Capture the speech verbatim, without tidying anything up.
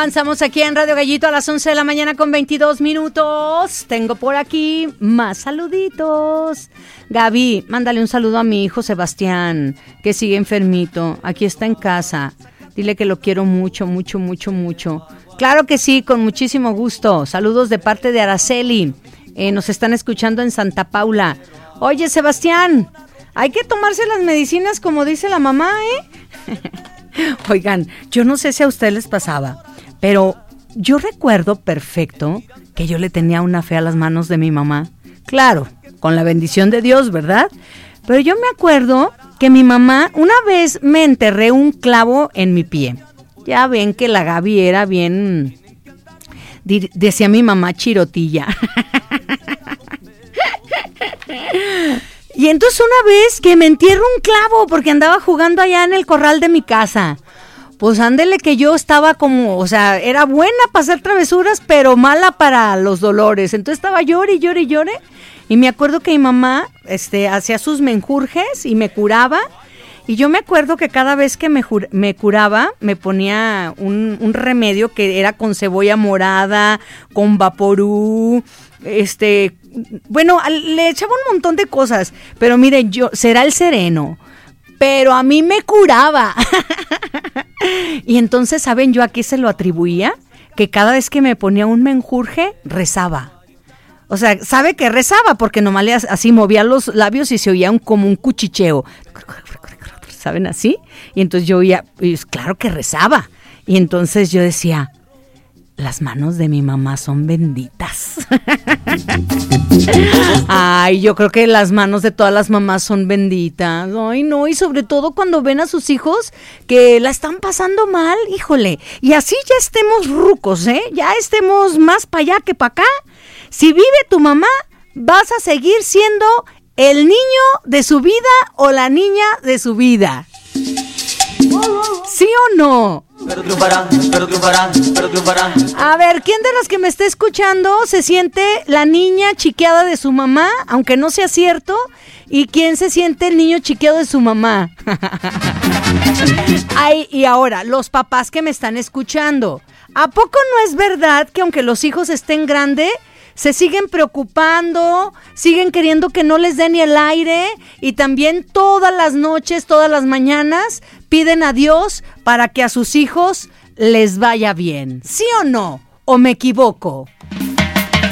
Avanzamos aquí en Radio Gallito a las once de la mañana con veintidós minutos. Tengo por aquí más saluditos. Gaby, mándale un saludo a mi hijo Sebastián, que sigue enfermito. Aquí está en casa. Dile que lo quiero mucho, mucho, mucho, mucho. Claro que sí, con muchísimo gusto. Saludos de parte de Araceli. Eh, nos están escuchando en Santa Paula. Oye, Sebastián, hay que tomarse las medicinas como dice la mamá, ¿eh? Oigan, yo no sé si a ustedes les pasaba, pero yo recuerdo perfecto que yo le tenía una fe a las manos de mi mamá. Claro, con la bendición de Dios, ¿verdad? Pero yo me acuerdo que mi mamá, una vez me enterré un clavo en mi pie. Ya ven que la Gaby era bien, decía mi mamá, chirotilla. Y entonces una vez que me entierro un clavo porque andaba jugando allá en el corral de mi casa. Pues ándele que yo estaba como, o sea, era buena para hacer travesuras, pero mala para los dolores. Entonces estaba llore y llore y llore. Y me acuerdo que mi mamá este, hacía sus menjurjes y me curaba. Y yo me acuerdo que cada vez que me, jur- me curaba, me ponía un, un remedio que era con cebolla morada, con vaporú, este, bueno, le echaba un montón de cosas. Pero miren, yo, será el sereno, pero a mí me curaba. Y entonces, ¿saben yo a qué se lo atribuía? Que cada vez que me ponía un menjurje, rezaba. O sea, ¿sabe que rezaba? Porque nomás le así movía los labios y se oía un, como un cuchicheo. ¿Saben así? Y entonces yo oía, pues claro que rezaba. Y entonces yo decía, las manos de mi mamá son benditas. Ay, yo creo que las manos de todas las mamás son benditas. Ay, no, y sobre todo cuando ven a sus hijos que la están pasando mal, híjole. Y así ya estemos rucos, ¿eh? Ya estemos más para allá que para acá. Si vive tu mamá, vas a seguir siendo el niño de su vida o la niña de su vida. ¿Sí o no? Pero triunfarán, pero triunfarán, pero triunfarán. A ver, ¿quién de los que me está escuchando se siente la niña chiqueada de su mamá, aunque no sea cierto? ¿Y quién se siente el niño chiqueado de su mamá? Ay, y ahora, los papás que me están escuchando, ¿a poco no es verdad que aunque los hijos estén grandes, se siguen preocupando, siguen queriendo que no les dé ni el aire y también todas las noches, todas las mañanas piden a Dios para que a sus hijos les vaya bien? ¿Sí o no? ¿O me equivoco?